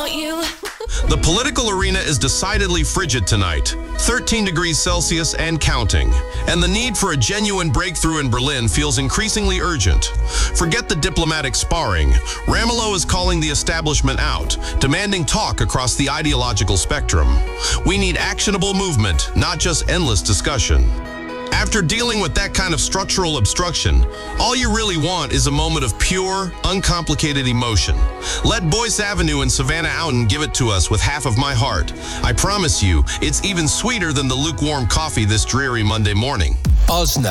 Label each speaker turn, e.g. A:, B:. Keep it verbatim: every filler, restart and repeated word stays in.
A: without you.
B: The political arena is decidedly frigid tonight, thirteen degrees Celsius and counting, and the need for a genuine breakthrough in Berlin feels increasingly urgent. Forget the diplomatic sparring. Ramelow is calling the establishment out, demanding talk across the ideological spectrum. We need actionable movement, not just endless discussion. After dealing with that kind of structural obstruction, all you really want is a moment of pure, uncomplicated emotion. Let Boyce Avenue and Savannah Outen give it to us with half of my heart. I promise you, it's even sweeter than the lukewarm coffee this dreary Monday morning.
C: Ozna.